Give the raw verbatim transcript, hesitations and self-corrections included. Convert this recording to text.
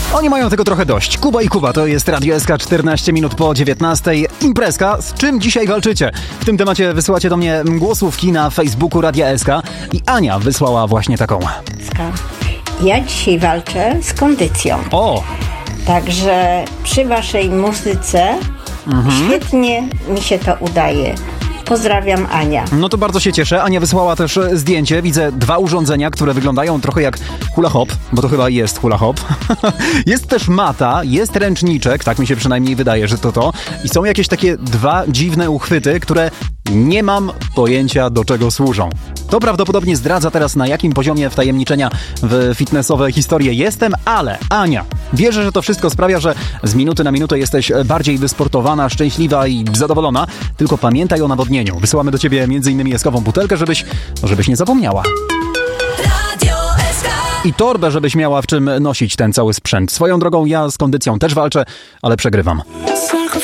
Oni mają tego trochę dość. Kuba i Kuba, to jest Radio S K, czternaście minut po dziewiętnastej. Imprezka, z czym dzisiaj walczycie? W tym temacie wysyłacie do mnie głosówki na Facebooku Radia S K i Ania wysłała właśnie taką. Ja dzisiaj walczę z kondycją. O! Także przy waszej muzyce mhm. świetnie mi się to udaje. Pozdrawiam, Ania. No to bardzo się cieszę. Ania wysłała też zdjęcie. Widzę dwa urządzenia, które wyglądają trochę jak hula hop, bo to chyba jest hula hop. Jest też mata, jest ręczniczek, tak mi się przynajmniej wydaje, że to to. I są jakieś takie dwa dziwne uchwyty, które nie mam pojęcia, do czego służą. To prawdopodobnie zdradza teraz, na jakim poziomie wtajemniczenia w fitnessowe historie jestem, ale Ania, wierzę, że to wszystko sprawia, że z minuty na minutę jesteś bardziej wysportowana, szczęśliwa i zadowolona. Tylko pamiętaj o nawodnieniu. Wysyłamy do ciebie między innymi eskową butelkę, żebyś, żebyś nie zapomniała. I torbę, żebyś miała w czym nosić ten cały sprzęt. Swoją drogą ja z kondycją też walczę, ale przegrywam.